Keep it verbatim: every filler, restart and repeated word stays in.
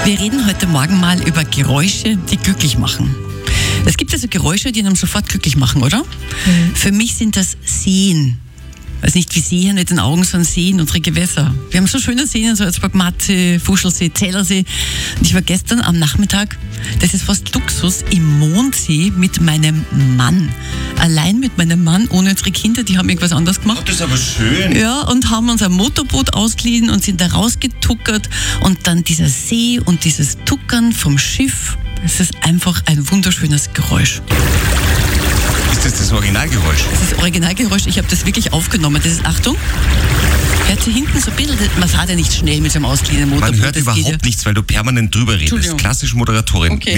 Wir reden heute Morgen mal über Geräusche, die glücklich machen. Es gibt also Geräusche, die einem sofort glücklich machen, oder? Mhm. Für mich sind das Seen. Also nicht wie Seen mit den Augen, sondern Seen, unsere Gewässer. Wir haben so schöne Seen, so Salzburg, Matze, Fuschelsee, Zellersee. Und ich war gestern am Nachmittag, das ist fast Luxus, im Mondsee mit meinem Mann. Allein mit meinem Mann, ohne unsere Kinder, die haben irgendwas anderes gemacht. Oh, das ist aber schön. Ja, und haben uns ein Motorboot ausgeliehen und sind da rausgetuckert. Und dann dieser See und dieses Tuckern vom Schiff, das ist einfach ein wunderschönes Geräusch. Ist das das Originalgeräusch? Das ist das Originalgeräusch, ich habe das wirklich aufgenommen. Das ist, Achtung, hört sie hinten so ein bisschen, man fährt ja nicht schnell mit so einem ausgeliehenen Motorboot. Man hört das überhaupt geht ja. nichts, weil du permanent drüber redest. Klassisch Moderatorin. Okay.